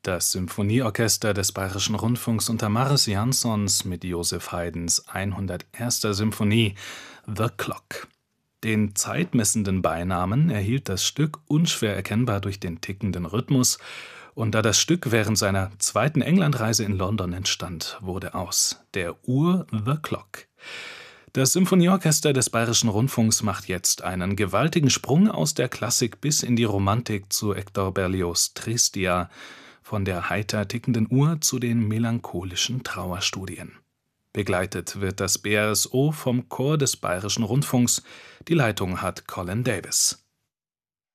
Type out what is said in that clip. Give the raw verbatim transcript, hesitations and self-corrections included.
Das Symphonieorchester des Bayerischen Rundfunks unter Maris Jansons mit Joseph Haydns hunderterster Symphonie The Clock. Den zeitmessenden Beinamen erhielt das Stück unschwer erkennbar durch den tickenden Rhythmus, und da das Stück während seiner zweiten Englandreise in London entstand, wurde aus der Uhr The Clock. Das Symphonieorchester des Bayerischen Rundfunks macht jetzt einen gewaltigen Sprung aus der Klassik bis in die Romantik zu Hector Berlioz' Tristia, von der heiter tickenden Uhr zu den melancholischen Trauerstudien. Begleitet wird das B R S O vom Chor des Bayerischen Rundfunks. Die Leitung hat Colin Davis.